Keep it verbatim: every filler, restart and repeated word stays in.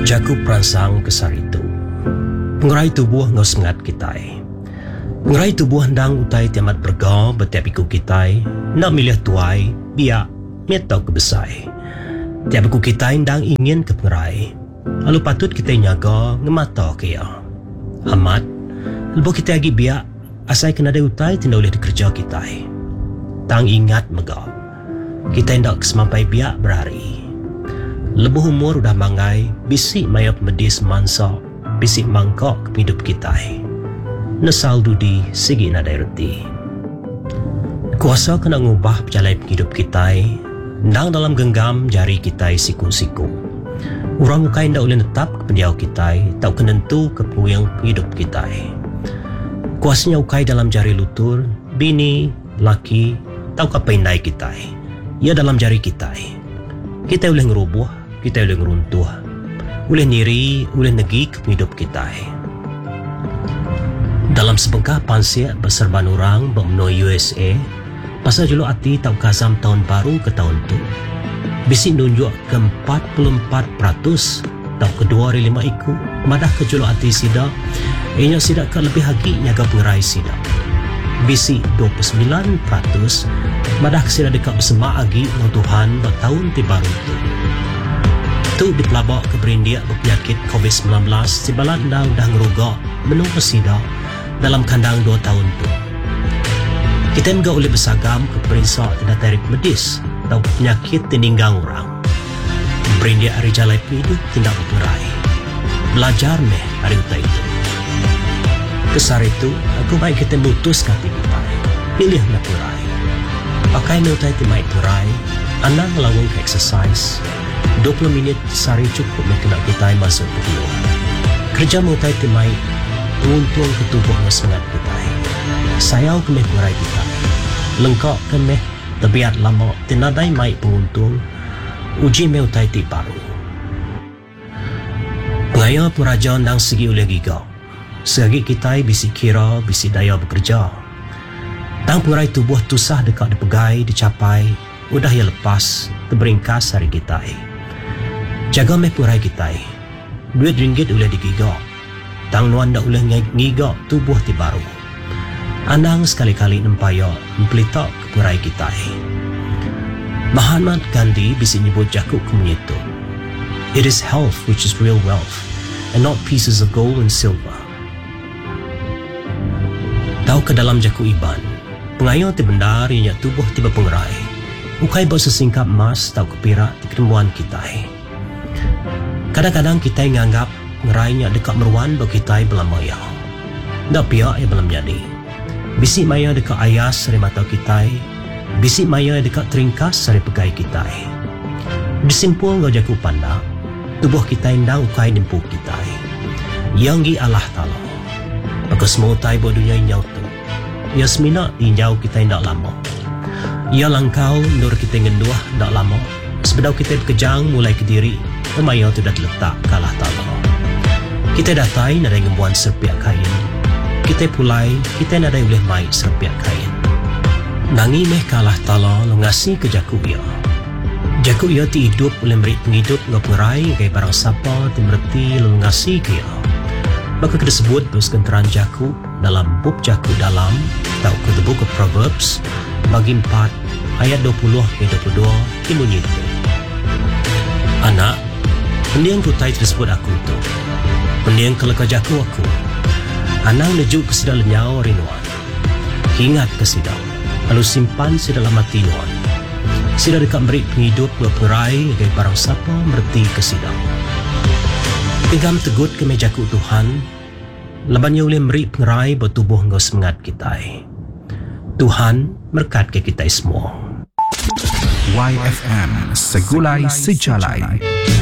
Jaku perangsang kesar itu. Pengerai tubuh ngau semangat kitai. Pengerai tubuh hendang utai tiamat bergau betiap iku kitai. Nak milih tuai, biak, metau kebesai. Tiap iku kitai hendang ingin ke pengerai. Lalu patut kita nyaga ngemata kaya. Amat, lepas kita lagi biak, asai kena ada utai tidak boleh dikerja kitai. Tang ingat megap. Kita hendak kesemampai biak berhari. Lebuh umur udah mangai, bisik mayap medis mansa, bisik mangkok hidup kita. Nesal dudi segi nadai reti. Kuasa kena ngubah perjalanan hidup kita, nang dalam genggam jari kita siku-siku. Orang mukai ndak boleh tetap ke pendiau kita, tak kenentu ke puyang hidup kita. Kuasanya ukai dalam jari lutur, bini, laki, tau kapendai kita. Ia dalam jari kita. Kita boleh ngerubuh, kita boleh ngeruntuh, boleh niri, boleh negi ke hidup kita. Dalam sebengkah pansiak berserban orang bermenui U S A, pasal julu hati tau kazam tahun baru ke tahun tu. Bisik nunjuk ke empat puluh empat peratus tau kedua dari lima iku, madah ke julu hati sida, ianya sida ke lebih hagi nyaga pengerai sida. Bisik dua puluh sembilan peratus, madah ke sida dekat bersemak lagi dengan Tuhan bertahun ti baru tu. Tu dipelabak ke berindiak berpenyakit covid sembilan belas si balat dah dah ngerugak menung pesida dalam kandang dua tahun tu. Kita juga boleh bersagam ke periksa tidak tarik medis atau penyakit tininggang orang. Berindiak hari jalai hidup tidak berperai. Belajar meh hari utai itu. Kesar itu, aku baik kita mutus kata kita. Pilih nak perai. Pakai nutai timai perai, anak melawang ke exercise. dua puluh minit sehari cukup mereka nak kita masuk ke keluar. Kerja mengutai timai untung ketubuh semangat kita. Sayau ke meh kurai kita. Lengkap ke meh tebiat lama tinadai mai penguntung uji meh utai ti baru. Pengaya peraja nang segi oleh giga. Segi kita bisi kira bisi daya bekerja. Tang pengerai tubuh tusah dekat dipegai dicapai udah ya lepas terberingkas hari kita. Jaga meh purai kita. Duit ringgit boleh digigak. Tang nuan dak boleh ngigak tubuh ti baru. Anang sekali-kali nempaya mempelitak ke purai kita. Mahatma Gandhi bisa nyebut jakuk kemenyitu. It is health which is real wealth and not pieces of gold and silver. Tahu ke dalam jakuk iban, pengayo ti bendar ianya tubuh tiba pengerai. Ukai bawa sesingkap emas tahu ke pirak di ketemuan kita. Kadang-kadang kita menganggap ngerainya dekat meruan bagi kita belam maya. Tak pihak yang belum jadi. Bisik maya dekat ayas dari mata kita. Bisik maya dekat teringkas dari pegai kita. Disimpul ngau jaku pandang, tubuh kita indang ukai nimpu kita. Yang gi Allah Ta'ala. Maka semua utai buat dunia inyau tu. Ia semina injau kita indak lama. Ia langkau nur kita ngenduah indak lama. Sebedau kita berkejang mulai ke diri. Pemayo tu dah terletak kalah Ta'ala. Kita datai nadai ngembuan serpiak kain. Kita pulai, kita nadai boleh mai serpiak kain. Nangi meh kalah Ta'ala lo ngasi ke jaku ia. Jaku ia ti hidup boleh beri penghidup ngau pengerai gaya barang sapa ti merti lo ngasi ke ia. Maka kita sebut terus kenteran jaku dalam bub jaku dalam tau ke the book of Proverbs bagi empat ayat dua puluh ke dua puluh dua timunyi itu. Anak, pendiang tutai tersebut aku tu. Pendiang keleka jaku aku. Anang nejuk ke sidang lenyau rinuan. Ingat ke sidang. Lalu simpan si dalam hati nuan. Sidang dekat beri penghidup berperai agai barang siapa merti ke sidang. Pinggam tegut ke mejaku Tuhan. Labannya boleh beri pengerai bertubuh ngau semangat kita. Tuhan berkat ke kita semua. Y F M Segulai Sejalai.